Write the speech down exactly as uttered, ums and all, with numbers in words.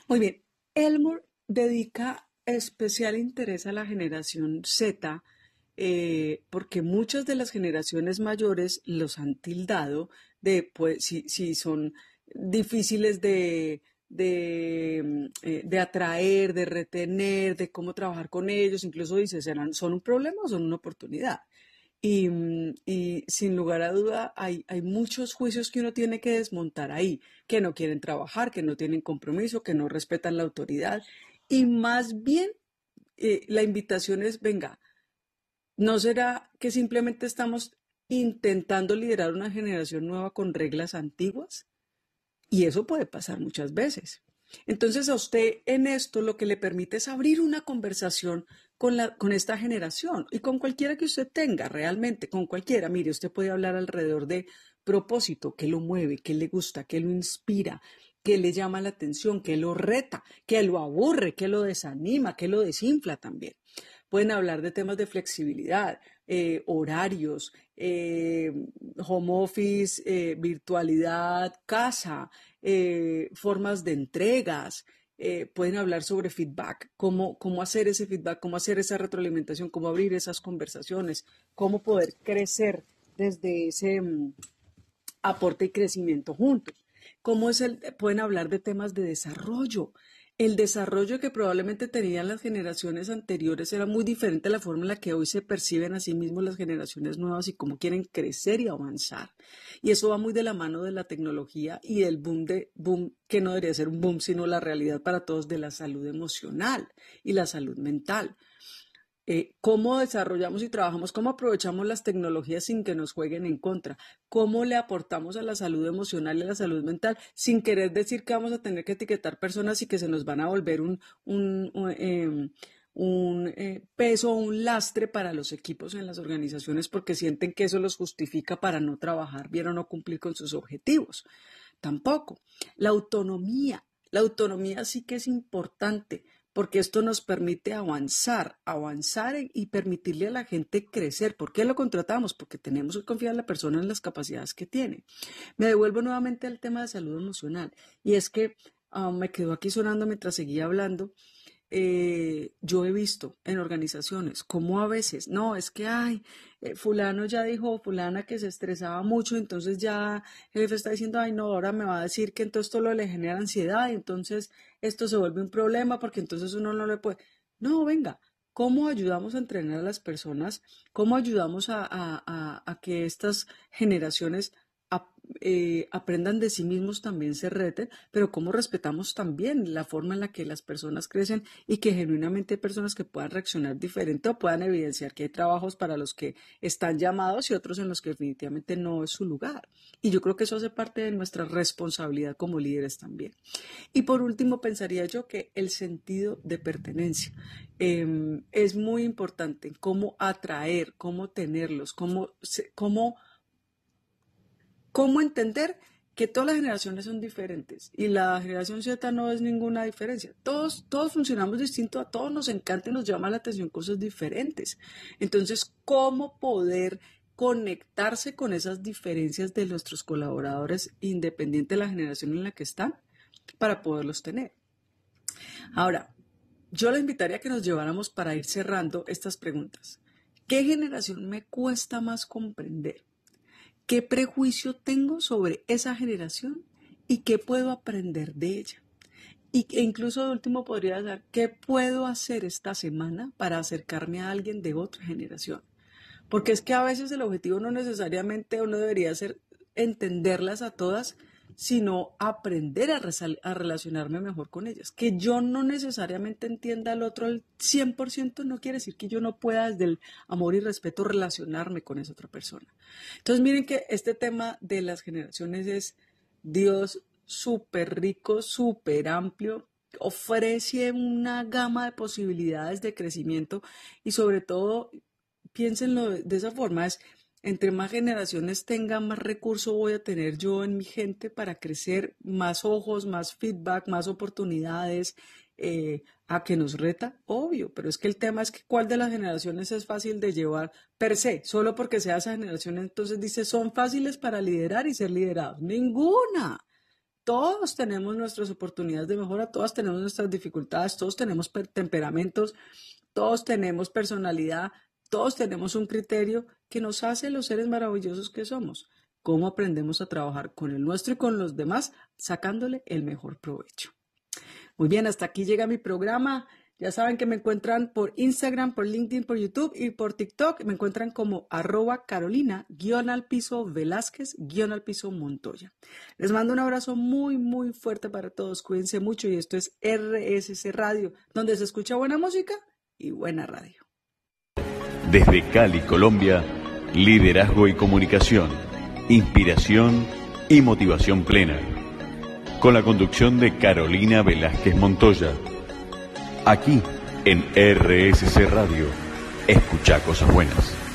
Muy bien, Elmore dedica especial interés a la generación Z, eh, porque muchas de las generaciones mayores los han tildado de, pues, si, si son difíciles de, de, mm, eh, de atraer, de retener, de cómo trabajar con ellos, incluso dice, ¿serán, son un problema o son una oportunidad? Y, mm, y sin lugar a duda hay, hay muchos juicios que uno tiene que desmontar ahí, que no quieren trabajar, que no tienen compromiso, que no respetan la autoridad. Y más bien eh, la invitación es, venga, ¿no será que simplemente estamos intentando liderar una generación nueva con reglas antiguas? Y eso puede pasar muchas veces. Entonces a usted en esto lo que le permite es abrir una conversación con, la, con esta generación y con cualquiera que usted tenga realmente, con cualquiera. Mire, usted puede hablar alrededor de propósito, qué lo mueve, qué le gusta, qué lo inspira, qué le llama la atención, qué lo reta, qué lo aburre, qué lo desanima, qué lo desinfla también. Pueden hablar de temas de flexibilidad, eh, horarios, eh, home office, eh, virtualidad, casa, eh, formas de entregas. Eh, pueden hablar sobre feedback, cómo, cómo hacer ese feedback, cómo hacer esa retroalimentación, cómo abrir esas conversaciones, cómo poder crecer desde ese mm, aporte y crecimiento juntos. ¿Cómo es el, pueden hablar de temas de desarrollo? El desarrollo que probablemente tenían las generaciones anteriores era muy diferente a la forma en la que hoy se perciben a sí mismos las generaciones nuevas y cómo quieren crecer y avanzar. Y eso va muy de la mano de la tecnología y del boom de boom, que no debería ser un boom, sino la realidad para todos de la salud emocional y la salud mental. Eh, cómo desarrollamos y trabajamos, cómo aprovechamos las tecnologías sin que nos jueguen en contra, cómo le aportamos a la salud emocional y a la salud mental sin querer decir que vamos a tener que etiquetar personas y que se nos van a volver un, un, un, eh, un eh, peso o un lastre para los equipos en las organizaciones porque sienten que eso los justifica para no trabajar bien o no cumplir con sus objetivos. Tampoco. La autonomía. La autonomía sí que es importante porque esto nos permite avanzar, avanzar y permitirle a la gente crecer. ¿Por qué lo contratamos? Porque tenemos que confiar en la persona en las capacidades que tiene. Me devuelvo nuevamente al tema de salud emocional y es que uh, me quedó aquí sonando mientras seguía hablando. Eh, yo he visto en organizaciones cómo a veces, no, es que, ay, eh, fulano ya dijo, fulana que se estresaba mucho, entonces ya el jefe está diciendo, ay, no, ahora me va a decir que entonces esto lo le genera ansiedad y entonces esto se vuelve un problema porque entonces uno no le puede. No, venga, ¿cómo ayudamos a entrenar a las personas? ¿Cómo ayudamos a, a, a, a que estas generaciones a- eh, aprendan de sí mismos, también se reten, pero cómo respetamos también la forma en la que las personas crecen y que genuinamente hay personas que puedan reaccionar diferente o puedan evidenciar que hay trabajos para los que están llamados y otros en los que definitivamente no es su lugar. Y yo creo que eso hace parte de nuestra responsabilidad como líderes también. Y por último, pensaría yo que el sentido de pertenencia eh, es muy importante, cómo atraer, cómo tenerlos, cómo, se- cómo ¿cómo entender que todas las generaciones son diferentes y la generación Z no es ninguna diferencia? Todos, todos funcionamos distinto, a todos nos encanta y nos llama la atención cosas diferentes. Entonces, ¿cómo poder conectarse con esas diferencias de nuestros colaboradores independiente de la generación en la que están para poderlos tener? Ahora, yo le invitaría a que nos lleváramos para ir cerrando estas preguntas. ¿Qué generación me cuesta más comprender? ¿Qué prejuicio tengo sobre esa generación y qué puedo aprender de ella? Y, e incluso de último podría ser, ¿qué puedo hacer esta semana para acercarme a alguien de otra generación? Porque es que a veces el objetivo no necesariamente uno debería ser entenderlas a todas, sino aprender a, resal- a relacionarme mejor con ellas. Que yo no necesariamente entienda al otro al cien por ciento no quiere decir que yo no pueda desde el amor y respeto relacionarme con esa otra persona. Entonces miren que este tema de las generaciones es, Dios, súper rico, súper amplio, ofrece una gama de posibilidades de crecimiento y sobre todo piénsenlo de, de esa forma, es entre más generaciones tenga, más recurso voy a tener yo en mi gente para crecer, más ojos, más feedback, más oportunidades, eh, a que nos reta, obvio, pero es que el tema es que cuál de las generaciones es fácil de llevar per se, solo porque sea esa generación, entonces dice, son fáciles para liderar y ser liderados. Ninguna. todos tenemos nuestras oportunidades de mejora, todos tenemos nuestras dificultades, todos tenemos temperamentos, todos tenemos personalidad, todos tenemos un criterio que nos hace los seres maravillosos que somos. ¿Cómo aprendemos a trabajar con el nuestro y con los demás, sacándole el mejor provecho? Muy bien, hasta aquí llega mi programa. Ya saben que me encuentran por Instagram, por LinkedIn, por YouTube y por TikTok. Me encuentran como arroba Carolina, guión al piso Velázquez, guión al piso Montoya. Les mando un abrazo muy, muy fuerte para todos. Cuídense mucho y esto es R S C Radio, donde se escucha buena música y buena radio. Desde Cali, Colombia, liderazgo y comunicación, inspiración y motivación plena. Con la conducción de Carolina Velázquez Montoya. Aquí, en R S C Radio, escucha cosas buenas.